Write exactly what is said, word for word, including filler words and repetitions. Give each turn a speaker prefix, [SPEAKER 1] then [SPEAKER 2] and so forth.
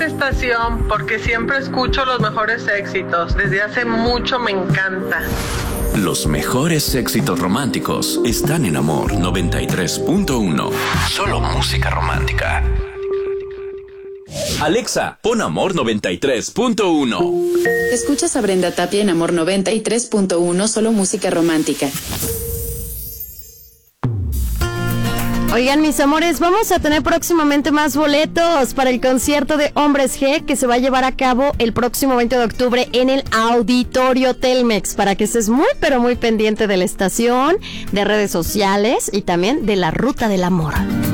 [SPEAKER 1] esta estación porque siempre escucho los mejores éxitos. Desde hace mucho me encanta.
[SPEAKER 2] Los mejores éxitos románticos están en Amor noventa y tres punto uno. Solo música romántica. Alexa, pon Amor noventa y tres punto uno.
[SPEAKER 3] Escuchas a Brenda Tapia en Amor noventa y tres punto uno, solo música romántica.
[SPEAKER 4] Oigan, mis amores, vamos a tener próximamente más boletos para el concierto de Hombres G que se va a llevar a cabo el próximo veinte de octubre en el Auditorio Telmex, para que estés muy pero muy pendiente de la estación, de redes sociales y también de la Ruta del Amor.